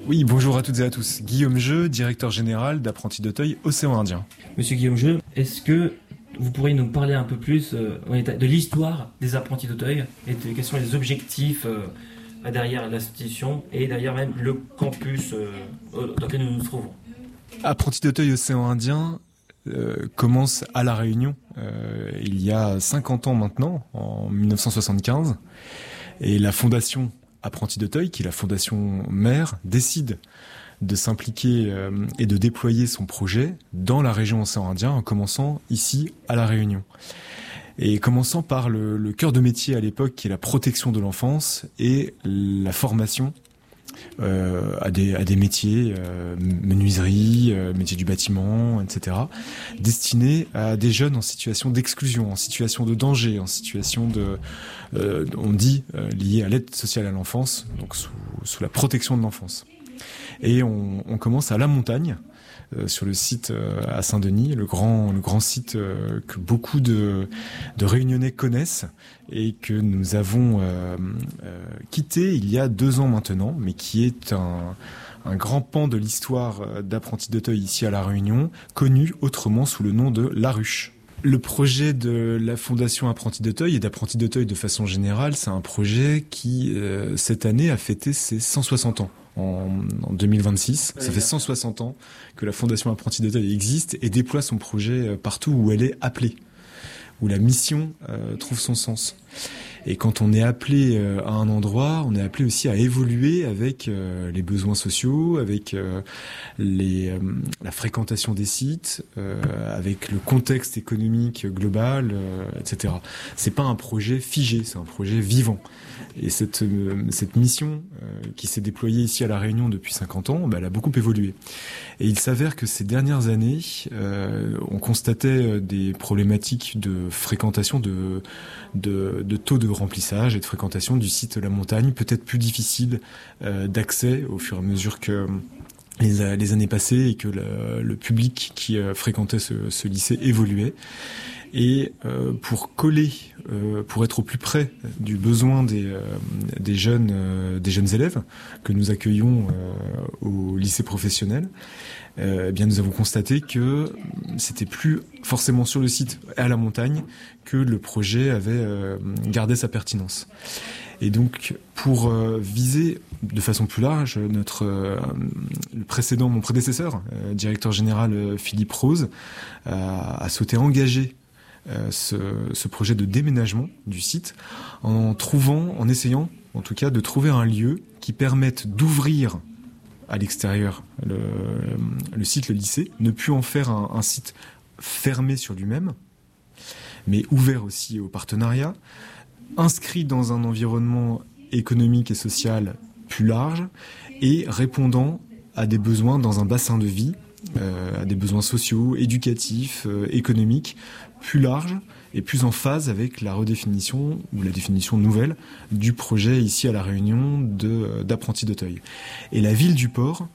Oui, bonjour à toutes et à tous. Guillaume Jeu, directeur général d'Apprentis d'Auteuil Océan Indien. Monsieur Guillaume Jeu, est-ce que vous pourriez nous parler un peu plus de l'histoire des Apprentis d'Auteuil et de quels sont les objectifs derrière l'institution et derrière même le campus dans lequel nous nous trouvons? Apprentis d'Auteuil Océan Indien commence à La Réunion il y a 50 ans maintenant, en 1975. Et la fondation Apprentis d'Auteuil, qui est la fondation mère, décide de s'impliquer et de déployer son projet dans la région Océan Indien, en commençant ici à La Réunion. Et commençant par le cœur de métier à l'époque, qui est la protection de l'enfance et la formation à des métiers, menuiserie, métiers du bâtiment, etc., destinés à des jeunes en situation d'exclusion, en situation de danger, en situation on dit, liée à l'aide sociale à l'enfance, donc sous la protection de l'enfance. Et on commence à La Montagne, sur le site à Saint-Denis, le grand site que beaucoup de Réunionnais connaissent et que nous avons quitté il y a 2 ans maintenant, mais qui est un grand pan de l'histoire d'Apprentis d'Auteuil ici à La Réunion, connu autrement sous le nom de La Ruche. Le projet de la Fondation Apprentis d'Auteuil et d'Apprentis d'Auteuil de façon générale, c'est un projet qui, cette année, a fêté ses 160 ans. En 2026, ça fait 160 ans que la Fondation Apprentis d'Auteuil existe et déploie son projet partout où elle est appelée, où la mission trouve son sens. Et quand on est appelé à un endroit, on est appelé aussi à évoluer avec les besoins sociaux, avec la fréquentation des sites, avec le contexte économique global, etc. C'est pas un projet figé, c'est un projet vivant. Et cette mission qui s'est déployée ici à La Réunion depuis 50 ans, elle a beaucoup évolué. Et il s'avère que ces dernières années, on constatait des problématiques de fréquentation, de taux de remplissage et de fréquentation du site La Montagne, peut-être plus difficile d'accès au fur et à mesure que les années passaient et que le public qui fréquentait ce lycée évoluait. Et pour coller, pour être au plus près du besoin des jeunes élèves que nous accueillons au lycée professionnel, bien nous avons constaté que c'était plus forcément sur le site à La Montagne que le projet avait gardé sa pertinence. Et donc, pour viser de façon plus large, mon prédécesseur, directeur général Philippe Rose, a souhaité engager ce projet de déménagement du site en essayant en tout cas de trouver un lieu qui permette d'ouvrir à l'extérieur le site, le lycée, ne plus en faire un site fermé sur lui-même, mais ouvert aussi au partenariat, inscrit dans un environnement économique et social plus large et répondant à des besoins dans un bassin de vie, à des besoins sociaux, éducatifs, économiques, plus larges et plus en phase avec la redéfinition ou la définition nouvelle du projet ici à La Réunion d'Apprentis d'Auteuil. Et la ville du port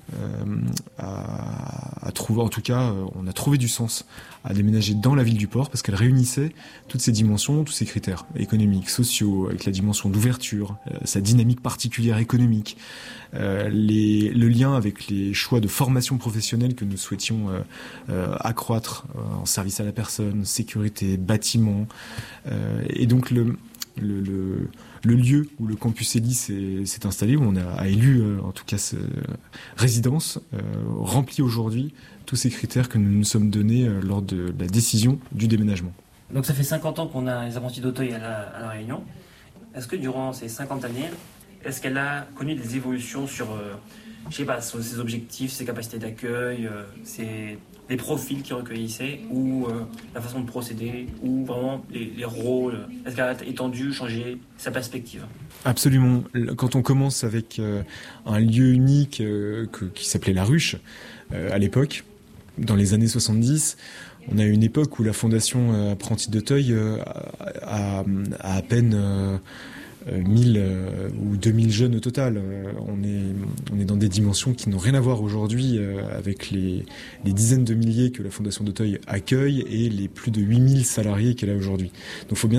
a trouvé, en tout cas, on a trouvé du sens à déménager dans la ville du port parce qu'elle réunissait toutes ces dimensions, tous ces critères économiques, sociaux, avec la dimension d'ouverture, sa dynamique particulière économique, le lien avec les choix de formation professionnelle que nous souhaitions accroître en service à la personne, sécurité, bâtiment. Et donc le lieu où le campus ELI s'est installé, où on a élu en tout cas résidence, remplit aujourd'hui tous ces critères que nous nous sommes donnés lors de la décision du déménagement. Donc ça fait 50 ans qu'on a les Apprentis d'Auteuil à la Réunion. Est-ce que durant ces 50 années, est-ce qu'elle a connu des évolutions sur, sur ses objectifs, ses capacités d'accueil, les profils qui recueillissaient, ou la façon de procéder, ou vraiment les rôles? Est-ce qu'elle a étendu, changé sa perspective? Absolument. Quand on commence avec un lieu unique qui s'appelait La Ruche, à l'époque, dans les années 70, on a eu une époque où la Fondation Apprentis d'Auteuil a à peine 1000 ou 2000 jeunes au total. On est dans des dimensions qui n'ont rien à voir aujourd'hui avec les dizaines de milliers que la Fondation d'Auteuil accueille et les plus de 8000 salariés qu'elle a aujourd'hui. Donc faut bien